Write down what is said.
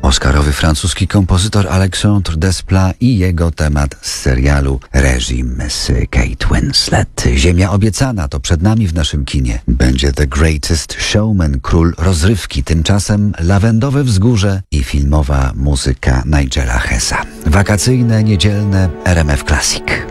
Oscarowy francuski kompozytor Alexandre Desplat i jego temat z serialu Reżim z Kate Winslet. Ziemia obiecana to przed nami w naszym kinie. Będzie The Greatest Showman, król rozrywki, tymczasem lawendowe wzgórze i filmowa muzyka Nigela Hessa. Wakacyjne, niedzielne RMF Classic.